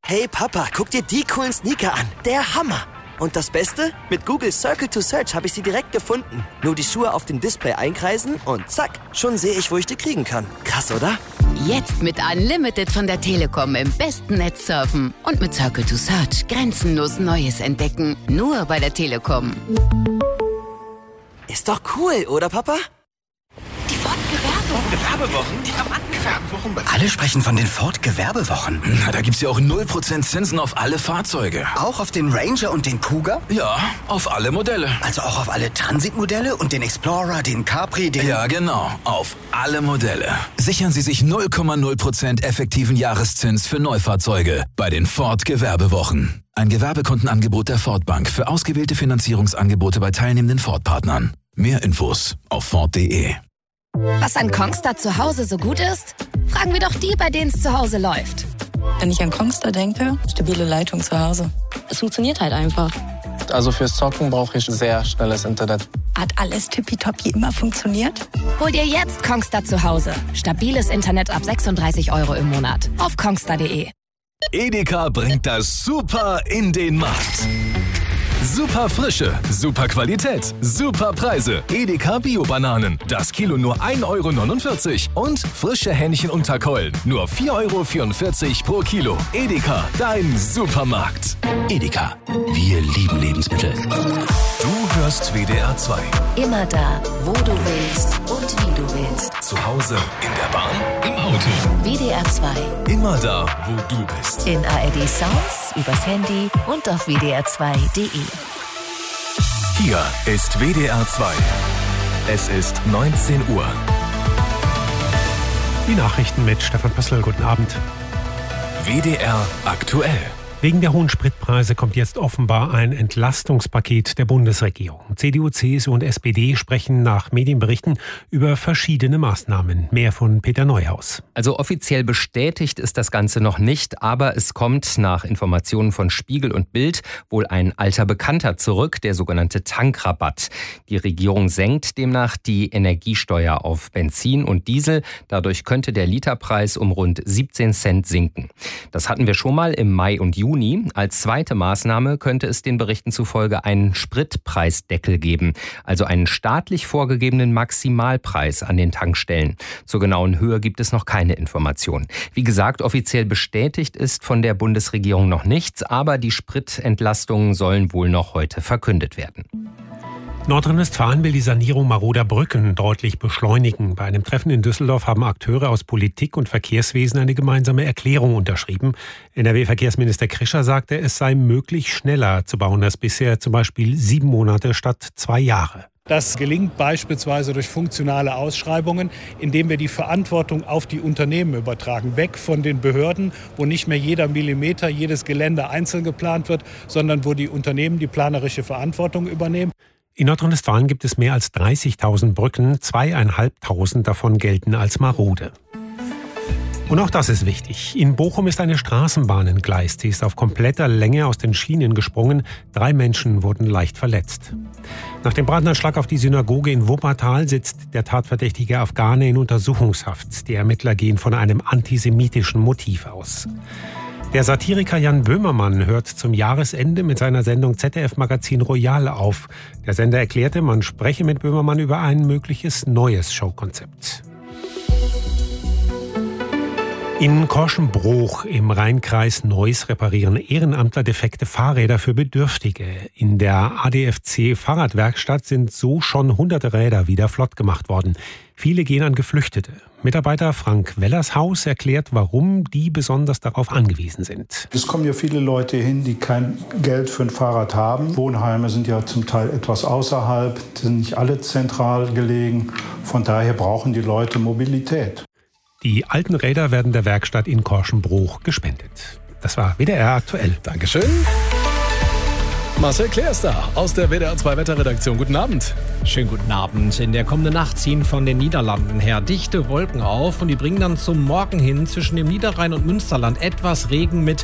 Hey Papa, guck dir die coolen Sneaker an. Der Hammer. Und das Beste? Mit Google Circle to Search habe ich sie direkt gefunden. Nur die Schuhe auf dem Display einkreisen und zack, schon sehe ich, wo ich die kriegen kann. Krass, oder? Jetzt mit Unlimited von der Telekom im besten Netz surfen. Und mit Circle to Search grenzenlos Neues entdecken. Nur bei der Telekom. Ist doch cool, oder Papa? Die Ford-Gewerbewochen? Die Gewerbewochen? Alle sprechen von den Ford-Gewerbewochen. Na, da gibt's ja auch 0% Zinsen auf alle Fahrzeuge. Auch auf den Ranger und den Kuga? Ja, auf alle Modelle. Also auch auf alle Transitmodelle und den Explorer, den Capri, den... Ja, genau. Auf alle Modelle. Sichern Sie sich 0,0% effektiven Jahreszins für Neufahrzeuge bei den Ford-Gewerbewochen. Ein Gewerbekundenangebot der Ford Bank für ausgewählte Finanzierungsangebote bei teilnehmenden Ford-Partnern. Mehr Infos auf Ford.de. Was an Kongstar zu Hause so gut ist? Fragen wir doch die, bei denen es zu Hause läuft. Wenn ich an Kongstar denke, stabile Leitung zu Hause. Es funktioniert halt einfach. Also fürs Zocken brauche ich sehr schnelles Internet. Hat alles tippitoppi immer funktioniert? Hol dir jetzt Kongstar zu Hause. Stabiles Internet ab 36 € im Monat. Auf kongstar.de. Edeka bringt das Super in den Markt. Super Frische, super Qualität, super Preise. Edeka Bio-Bananen. Das Kilo nur 1,49 € und frische Hähnchenunterkeulen. Nur 4,44 € pro Kilo. Edeka, dein Supermarkt. Edeka, wir lieben Lebensmittel. Du hörst WDR 2. Immer da, wo du willst und wie du willst. Zu Hause, in der Bahn, im Auto. WDR 2. Immer da, wo du bist. In ARD Sounds, übers Handy und auf wdr2.de. Hier ist WDR 2. Es ist 19 Uhr. Die Nachrichten mit Stefan Pössl. Guten Abend. WDR aktuell. Wegen der hohen Spritpreise kommt jetzt offenbar ein Entlastungspaket der Bundesregierung. CDU, CSU und SPD sprechen nach Medienberichten über verschiedene Maßnahmen. Mehr von Peter Neuhaus. Also offiziell bestätigt ist das Ganze noch nicht, aber es kommt nach Informationen von Spiegel und Bild wohl ein alter Bekannter zurück, der sogenannte Tankrabatt. Die Regierung senkt demnach die Energiesteuer auf Benzin und Diesel. Dadurch könnte der Literpreis um rund 17 Cent sinken. Das hatten wir schon mal im Mai und Juni. Als zweite Maßnahme könnte es den Berichten zufolge einen Spritpreisdeckel geben, also einen staatlich vorgegebenen Maximalpreis an den Tankstellen. Zur genauen Höhe gibt es noch keine Informationen. Wie gesagt, offiziell bestätigt ist von der Bundesregierung noch nichts, aber die Spritentlastungen sollen wohl noch heute verkündet werden. Nordrhein-Westfalen will die Sanierung maroder Brücken deutlich beschleunigen. Bei einem Treffen in Düsseldorf haben Akteure aus Politik und Verkehrswesen eine gemeinsame Erklärung unterschrieben. NRW-Verkehrsminister Krischer sagte, es sei möglich, schneller zu bauen als bisher, zum Beispiel 7 Monate statt 2 Jahre. Das gelingt beispielsweise durch funktionale Ausschreibungen, indem wir die Verantwortung auf die Unternehmen übertragen. Weg von den Behörden, wo nicht mehr jeder Millimeter, jedes Gelände einzeln geplant wird, sondern wo die Unternehmen die planerische Verantwortung übernehmen. In Nordrhein-Westfalen gibt es mehr als 30.000 Brücken, 2.500 davon gelten als marode. Und auch das ist wichtig. In Bochum ist eine Straßenbahn entgleist. Sie ist auf kompletter Länge aus den Schienen gesprungen. 3 Menschen wurden leicht verletzt. Nach dem Brandanschlag auf die Synagoge in Wuppertal sitzt der tatverdächtige Afghane in Untersuchungshaft. Die Ermittler gehen von einem antisemitischen Motiv aus. Der Satiriker Jan Böhmermann hört zum Jahresende mit seiner Sendung ZDF-Magazin Royal auf. Der Sender erklärte, man spreche mit Böhmermann über ein mögliches neues Showkonzept. In Korschenbruch im Rheinkreis Neuss reparieren Ehrenamtler defekte Fahrräder für Bedürftige. In der ADFC Fahrradwerkstatt sind so schon hunderte Räder wieder flott gemacht worden. Viele gehen an Geflüchtete. Mitarbeiter Frank Wellershaus erklärt, warum die besonders darauf angewiesen sind. Es kommen ja viele Leute hin, die kein Geld für ein Fahrrad haben. Wohnheime sind ja zum Teil etwas außerhalb, sind nicht alle zentral gelegen. Von daher brauchen die Leute Mobilität. Die alten Räder werden der Werkstatt in Korschenbruch gespendet. Das war WDR aktuell. Dankeschön. Marcel Claire ist da aus der WDR 2 Wetterredaktion. Guten Abend. Schönen guten Abend. In der kommenden Nacht ziehen von den Niederlanden her dichte Wolken auf und die bringen dann zum Morgen hin zwischen dem Niederrhein und Münsterland etwas Regen mit.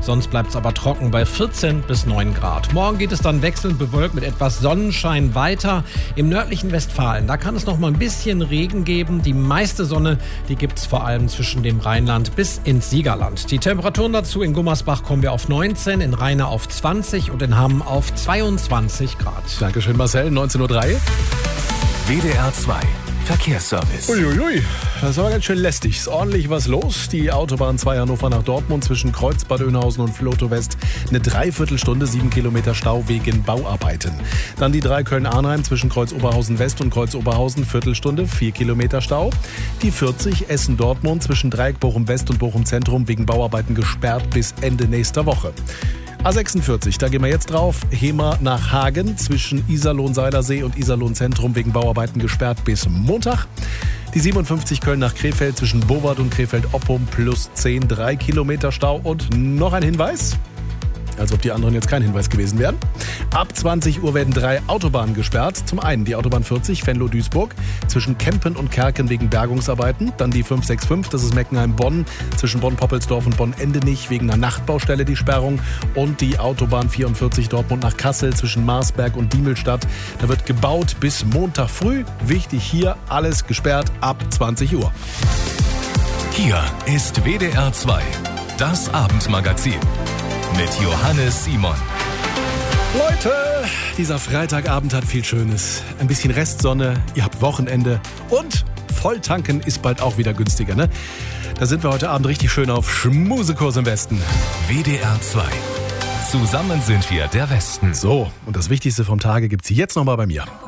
Sonst bleibt es aber trocken bei 14 bis 9 Grad. Morgen geht es dann wechselnd bewölkt mit etwas Sonnenschein weiter. Im nördlichen Westfalen, da kann es noch mal ein bisschen Regen geben. Die meiste Sonne, die gibt es vor allem zwischen dem Rheinland bis ins Siegerland. Die Temperaturen dazu: in Gummersbach kommen wir auf 19, in Rheine auf 20 und in Hamm auf 22 Grad. Dankeschön, Marcel. 19:03 Uhr. WDR 2 Verkehrsservice. Uiuiui, das war ganz schön lästig. Ist ordentlich was los. Die Autobahn 2 Hannover nach Dortmund zwischen Kreuzbad Oeynhausen und Floto West. Eine Dreiviertelstunde, 7 Kilometer Stau wegen Bauarbeiten. Dann die 3 Köln-Arnheim zwischen Kreuz Oberhausen West und Kreuz Oberhausen. Viertelstunde, 4 Kilometer Stau. Die 40 Essen-Dortmund zwischen Dreieck Bochum West und Bochum Zentrum wegen Bauarbeiten gesperrt bis Ende nächster Woche. A46, da gehen wir jetzt drauf. Hemer nach Hagen zwischen Iserlohn-Seilersee und Iserlohn-Zentrum wegen Bauarbeiten gesperrt bis Montag. Die 57 Köln nach Krefeld zwischen Bowart und Krefeld-Oppum plus 10, 3 Kilometer Stau. Und noch ein Hinweis, als ob die anderen jetzt kein Hinweis gewesen wären. Ab 20 Uhr werden 3 Autobahnen gesperrt. Zum einen die Autobahn 40 Venlo-Duisburg zwischen Kempen und Kerken wegen Bergungsarbeiten. Dann die 565, das ist Meckenheim-Bonn, zwischen Bonn-Poppelsdorf und Bonn-Endenich wegen einer Nachtbaustelle die Sperrung. Und die Autobahn 44 Dortmund nach Kassel zwischen Marsberg und Diemelstadt. Da wird gebaut bis Montag früh. Wichtig hier, alles gesperrt ab 20 Uhr. Hier ist WDR 2, das Abendmagazin. Mit Johannes Simon. Leute, dieser Freitagabend hat viel Schönes. Ein bisschen Restsonne, ihr habt Wochenende und Volltanken ist bald auch wieder günstiger, ne? Da sind wir heute Abend richtig schön auf Schmusekurs im Westen. WDR 2. Zusammen sind wir der Westen. So, und das Wichtigste vom Tage gibt's jetzt nochmal bei mir.